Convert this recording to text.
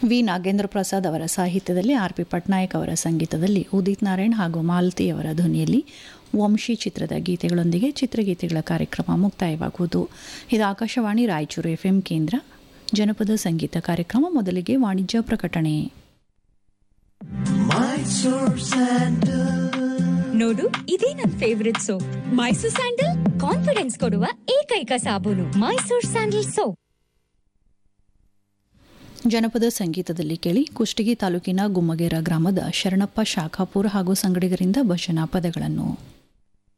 V Nagendra Prasad ಅವರ ಸಾಹಿತ್ಯದಲ್ಲಿ R P Patnaik ಅವರ ಸಂಗೀತದಲ್ಲಿ ಉದಿತ್ ನಾರಾಯಣ್ ಹಾಗೂ ಮಾಲತಿ ಅವರ ಧ್ವನಿಯಲ್ಲಿ ವಂಶಿ ಚಿತ್ರದ ಗೀತೆಗಳೊಂದಿಗೆ ಚಿತ್ರಗೀತೆಗಳ ಕಾರ್ಯಕ್ರಮ ಮುಕ್ತಾಯವಾಗುವುದು. ಇದು ಆಕಾಶವಾಣಿ ರಾಯಚೂರು ಎಫ್ಎಂ ಕೇಂದ್ರ. ಜನಪದ ಸಂಗೀತ ಕಾರ್ಯಕ್ರಮ. ಮೊದಲಿಗೆ ವಾಣಿಜ್ಯ ಪ್ರಕಟಣೆ. ನೋಡು, ಇದೇ ನನ್ favourite soap Mysore sandal. Confidence ಕೊಡುವ ಏಕೈಕ ಸಾಬೂನು ಮೈಸೂರ್ ಸ್ಯಾಂಡಲ್ ಸೋಪ್. ಜನಪದ ಸಂಗೀತದಲ್ಲಿ ಕೇಳಿ ಕುಷ್ಟಗಿ ತಾಲೂಕಿನ ಗುಮ್ಮಗೇರ ಗ್ರಾಮದ ಶರಣಪ್ಪ ಶಾಖಾಪುರ ಹಾಗೂ ಸಂಗಡಿಗರಿಂದ ಭಜನಾ ಪದಗಳನ್ನು.